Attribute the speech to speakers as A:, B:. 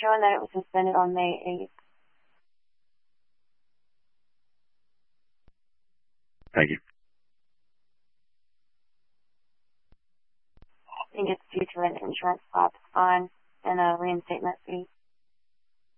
A: showing that it was suspended on May 8th.
B: Thank you.
A: I think it's due to an insurance lapse fine and a reinstatement fee.